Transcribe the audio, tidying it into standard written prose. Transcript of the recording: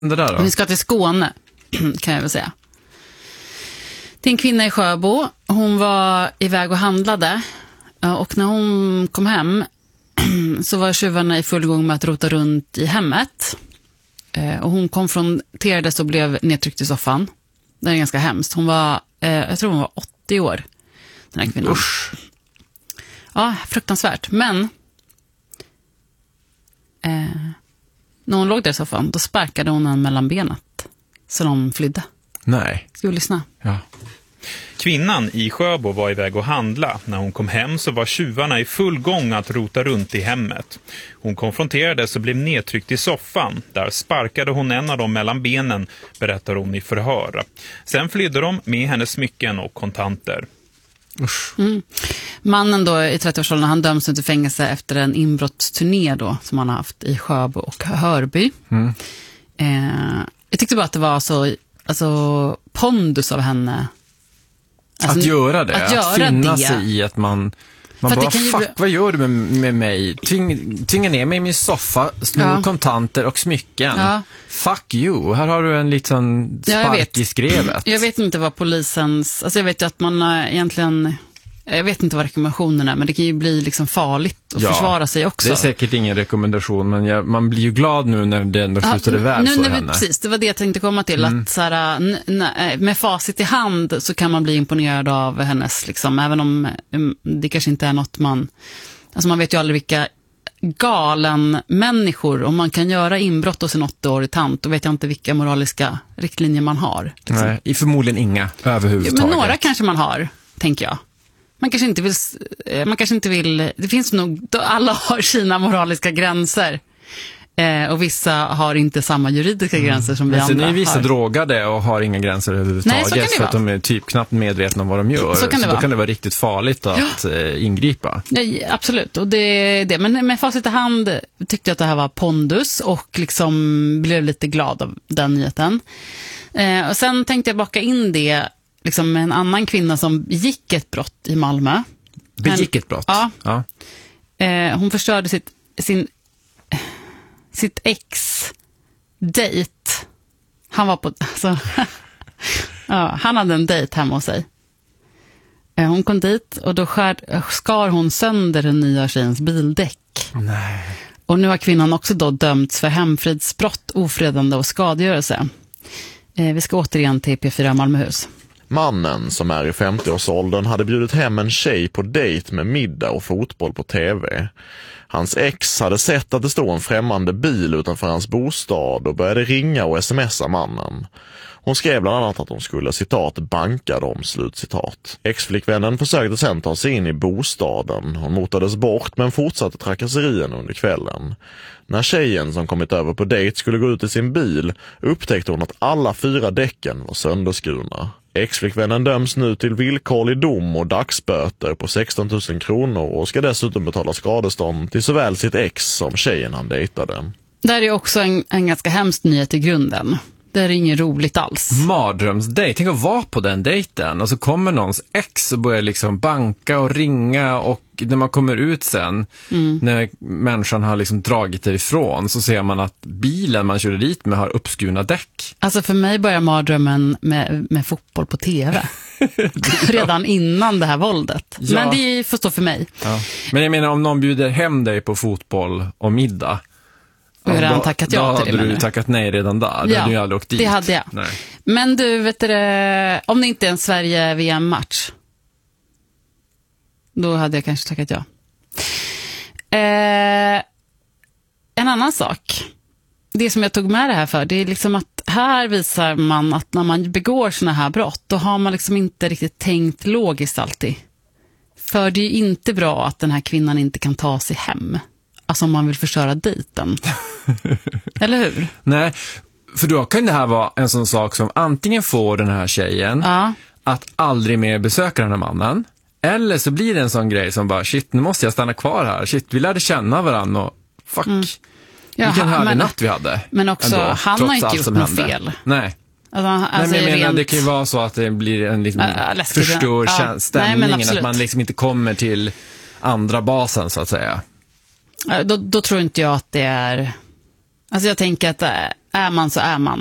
Det där då? Vi ska till Skåne, kan jag väl säga. Det är en kvinna i Sjöbo. Hon var iväg och handlade. Och när hon kom hem så var tjuvarna i full gång med att rota runt i hemmet. Och hon konfronterades och blev nedtryckt i soffan. Det är ganska hemskt. Hon var, jag tror hon var 80 år, den här kvinnan. Usch. Ja, fruktansvärt. Men när hon låg där i soffan, då sparkade hon en mellan benet. Så de flydde. Nej. Ska vi lyssna? Ja. Kvinnan i Sjöbo var iväg och handla. När hon kom hem så var tjuvarna i full gång att rota runt i hemmet. Hon konfronterades och blev nedtryckt i soffan. Där sparkade hon en av dem mellan benen, berättar hon i förhör. Sen flydde de med hennes smycken och kontanter. Usch. Mannen då i 30-årsåldern, han döms till fängelse efter en inbrottsturné då, som han har haft i Sjöbo och Hörby. Jag tyckte bara att det var så pondus av henne. Alltså, att göra det, att finna sig i att man bara, fuck, vad gör du med mig? Tvinga ner mig i min soffa, snor kontanter och smycken. Ja. Fuck you, här har du en liten spark i skrevet. Jag vet inte vad polisens, alltså jag vet ju att man egentligen, jag vet inte vad rekommendationerna är, men det kan ju bli liksom farligt att försvara sig också. Det är säkert ingen rekommendation, men man blir ju glad nu när det ändå slutade väl för henne. Precis, det var det jag tänkte komma till. Att så här, med facit i hand så kan man bli imponerad av hennes, liksom, även om det kanske inte är något man vet ju aldrig vilka galen människor, om man kan göra inbrott hos en 80-årig tant, då vet jag inte vilka moraliska riktlinjer man har. Liksom. Nej, förmodligen inga överhuvudtaget. Men några kanske man har, tänker jag. Man kanske inte vill, det finns nog, alla har sina moraliska gränser. Och vissa har inte samma juridiska gränser som vi andra har. Sen är vissa drogade och har inga gränser överhuvudtaget. Nej, för att de är typ knappt medvetna om vad de gör. Så då kan det vara riktigt farligt att ingripa. Ja, absolut, och det. Men med facit i hand tyckte jag att det här var pondus och liksom blev lite glad av den nyheten. Och sen tänkte jag baka in det liksom med en annan kvinna som gick ett brott i Malmö. Begick ett brott? Ja. Hon förstörde sitt ex-date. Han var på, alltså, han hade en date hemma hos sig. Hon kom dit och då skar hon sönder den nya tjejens bildäck. Nej. Och nu har kvinnan också då dömts för hemfridsbrott, ofredande och skadegörelse. Vi ska återigen till P4 Malmöhus. Mannen, som är i 50-årsåldern, hade bjudit hem en tjej på dejt med middag och fotboll på tv. Hans ex hade sett att det stod en främmande bil utanför hans bostad och började ringa och smsa mannen. Hon skrev bland annat att hon skulle, citat, banka dem, slutcitat. Ex-flickvännen försökte sedan ta sig in i bostaden. Hon motades bort men fortsatte trakasserien under kvällen. När tjejen som kommit över på dejt skulle gå ut i sin bil upptäckte hon att alla 4 däcken var sönderskurna. Ex-flickvännen döms nu till villkorlig dom och dagsböter på 16 000 kronor och ska dessutom betala skadestånd till såväl sitt ex som tjejen han dejtade. Det här är också en ganska hemsk nyhet i grunden. Det är inget roligt alls. Mardrömsdejt. Tänk att vara på den dejten och så kommer någons ex och börjar liksom banka och ringa, och när man kommer ut sen, när människan har liksom dragit ifrån, så ser man att bilen man körde dit med har uppskurna däck. Alltså för mig börjar mardrömmen med fotboll på tv. Redan innan det här våldet. Ja. Men det får stå för mig. Ja. Men jag menar, om någon bjuder hem dig på fotboll och middag, och hade han tackat ja till det? Då hade du tackat nej redan där. Ja, hade ju aldrig åkt dit. Det hade jag. Nej. Men du, vet du, om det inte är en Sverige-VM-match, då hade jag kanske tackat ja. En annan sak, det som jag tog med det här för, det är liksom att här visar man att när man begår såna här brott, då har man liksom inte riktigt tänkt logiskt alltid. För det är ju inte bra att den här kvinnan inte kan ta sig hem. Alltså om man vill förstöra dejten. Eller hur? Nej, för då kan det här vara en sån sak som antingen får den här tjejen att aldrig mer besöka den här mannen. Eller så blir det en sån grej som bara, shit, nu måste jag stanna kvar här. Shit, vi lärde känna varandra och fuck. Vilken härlig natt vi hade. Men också, ändå, han har inte gjort något fel. Nej. Alltså, men jag menar, det kan ju vara så att det blir en liksom förstör stämningen. Att man liksom inte kommer till andra basen, så att säga. Då tror inte jag att det är... Alltså jag tänker att är man så är man.